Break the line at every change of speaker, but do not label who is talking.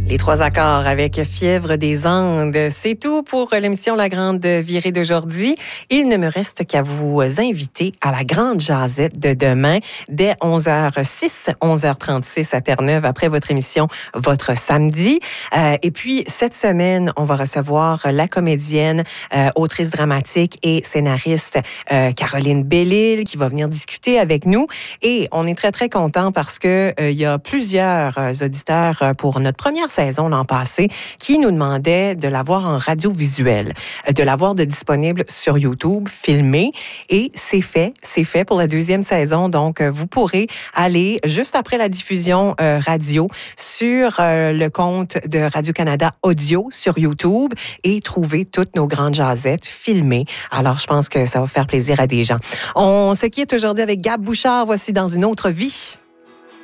Les trois accords avec Fièvre des Andes. C'est tout pour l'émission La Grande Virée d'aujourd'hui. Il ne me reste qu'à vous inviter à la Grande Jazette de demain dès 11h06, 11h36 à Terre-Neuve après votre émission Votre Samedi. Et puis, cette semaine, on va recevoir la comédienne, autrice dramatique et scénariste Caroline Bellil qui va venir discuter avec nous. Et on est très, très content parce que il y a plusieurs auditeurs pour notre première saison l'an passé qui nous demandaient de l'avoir en radiovisuel, de l'avoir disponible sur YouTube, filmé. Et c'est fait pour la deuxième saison. Donc, vous pourrez aller juste après la diffusion radio sur le compte de Radio-Canada Audio sur YouTube et trouver toutes nos grandes jazettes filmées. Alors, je pense que ça va faire plaisir à des gens. On se quitte aujourd'hui avec Gab Bouchard. Voici Dans une autre vie.